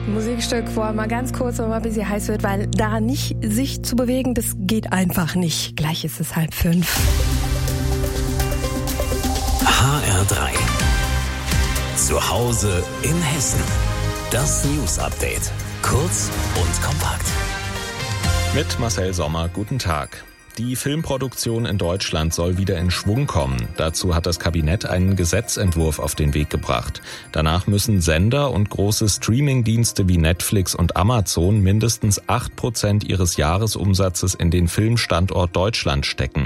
Musikstück, wo er mal ganz kurz und mal ein bisschen heiß wird, weil da nicht sich zu bewegen, das geht einfach nicht. Gleich ist es 4:30. HR3. Zu Hause in Hessen. Das News Update. Kurz und kompakt. Mit Marcel Sommer, guten Tag. Die Filmproduktion in Deutschland soll wieder in Schwung kommen. Dazu hat das Kabinett einen Gesetzentwurf auf den Weg gebracht. Danach müssen Sender und große Streamingdienste wie Netflix und Amazon mindestens 8% ihres Jahresumsatzes in den Filmstandort Deutschland stecken.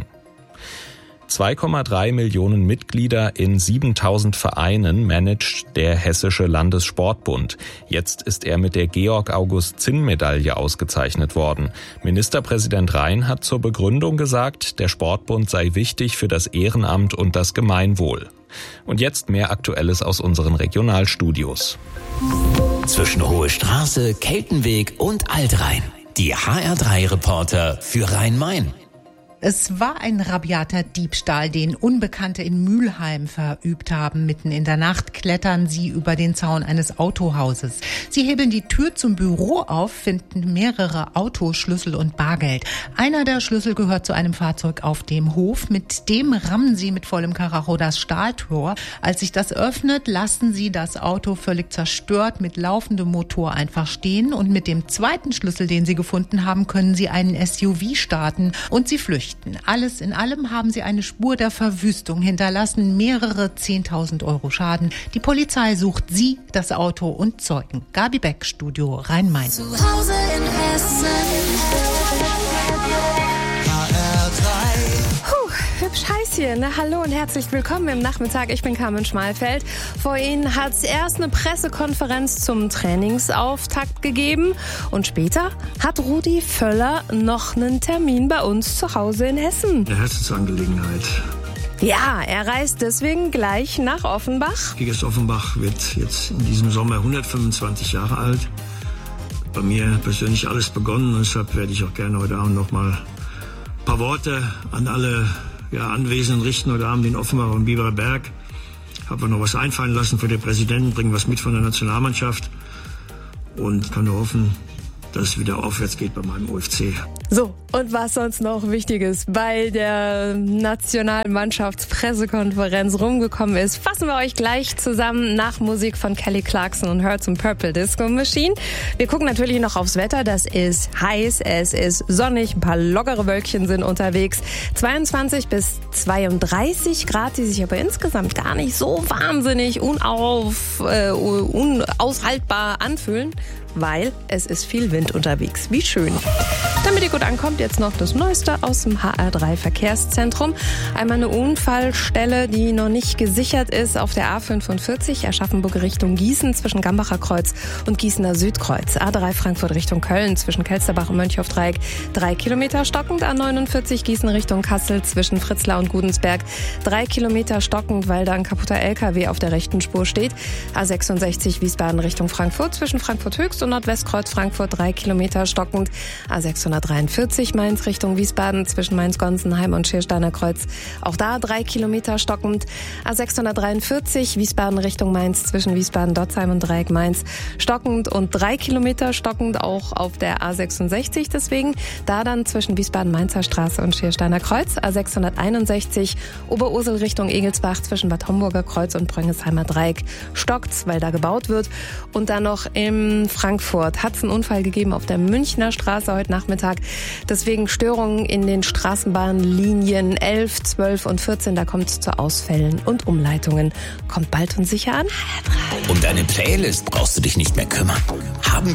2,3 Millionen Mitglieder in 7000 Vereinen managt der Hessische Landessportbund. Jetzt ist er mit der Georg-August-Zinn-Medaille ausgezeichnet worden. Ministerpräsident Rhein hat zur Begründung gesagt, der Sportbund sei wichtig für das Ehrenamt und das Gemeinwohl. Und jetzt mehr Aktuelles aus unseren Regionalstudios. Zwischen Hohe Straße, Keltenweg und Altrhein. Die HR3-Reporter für Rhein-Main. Es war ein rabiater Diebstahl, den Unbekannte in Mülheim verübt haben. Mitten in der Nacht klettern sie über den Zaun eines Autohauses. Sie hebeln die Tür zum Büro auf, finden mehrere Autoschlüssel und Bargeld. Einer der Schlüssel gehört zu einem Fahrzeug auf dem Hof. Mit dem rammen sie mit vollem Karacho das Stahltor. Als sich das öffnet, lassen sie das Auto völlig zerstört mit laufendem Motor einfach stehen. Und mit dem zweiten Schlüssel, den sie gefunden haben, können sie einen SUV starten und sie flüchten. Alles in allem haben sie eine Spur der Verwüstung hinterlassen, mehrere 10.000 Euro Schaden. Die Polizei sucht sie, das Auto und Zeugen. Gabi Beck, Studio Rhein-Main. Zu Hause in Hessen. Hübsch heiß hier, ne? Hallo und herzlich willkommen im Nachmittag. Ich bin Carmen Schmalfeld. Vor Ihnen hat es erst eine Pressekonferenz zum Trainingsauftakt gegeben und später hat Rudi Völler noch einen Termin bei uns zu Hause in Hessen. Eine Herzensangelegenheit. Ja, er reist deswegen gleich nach Offenbach. Kickers Offenbach wird jetzt in diesem Sommer 125 Jahre alt. Bei mir persönlich alles begonnen und deshalb werde ich auch gerne heute Abend noch mal ein paar Worte an alle Anwesenden richten heute Abend in Offenbach und Biberer Berg. Habe mir noch was einfallen lassen für den Präsidenten, bringen was mit von der Nationalmannschaft und kann nur hoffen, dass es wieder aufwärts geht bei meinem UFC. So, und was sonst noch Wichtiges bei der Nationalmannschaftspressekonferenz rumgekommen ist, fassen wir euch gleich zusammen nach Musik von Kelly Clarkson und Her zum Purple Disco Machine. Wir gucken natürlich noch aufs Wetter. Das ist heiß, es ist sonnig, ein paar lockere Wölkchen sind unterwegs. 22 bis 32 Grad, die sich aber insgesamt gar nicht so wahnsinnig unaushaltbar anfühlen, weil es ist viel Wind unterwegs. Wie schön. Damit ihr gut ankommt, jetzt noch das Neueste aus dem HR3 Verkehrszentrum. Einmal eine Unfallstelle, die noch nicht gesichert ist auf der A45 Aschaffenburg Richtung Gießen zwischen Gambacher Kreuz und Gießener Südkreuz. A3 Frankfurt Richtung Köln zwischen Kelsterbach und Mönchhofdreieck 3 Kilometer stockend. A49 Gießen Richtung Kassel zwischen Fritzlar und Gudensberg 3 Kilometer stockend, weil da ein kaputter LKW auf der rechten Spur steht. A66 Wiesbaden Richtung Frankfurt zwischen Frankfurt Höchst und Nordwestkreuz Frankfurt 3 Kilometer stockend. A643 Mainz Richtung Wiesbaden zwischen Mainz-Gonsenheim und Schiersteiner Kreuz. Auch da 3 Kilometer stockend. A643 Wiesbaden Richtung Mainz zwischen Wiesbaden-Dotzheim und Dreieck Mainz stockend und 3 Kilometer stockend auch auf der A66. Deswegen da dann zwischen Wiesbaden-Mainzer Straße und Schiersteiner Kreuz. A661 Oberursel Richtung Egelsbach zwischen Bad Homburger Kreuz und Bröngesheimer Dreieck stockt's, weil da gebaut wird. Und dann noch in Frankfurt hat es einen Unfall gegeben auf der Münchner Straße heute Nachmittag. Deswegen Störungen in den Straßenbahnlinien 11, 12 und 14. Da kommt es zu Ausfällen und Umleitungen. Kommt bald und sicher an. Um deine Playlist brauchst du dich nicht mehr kümmern. Haben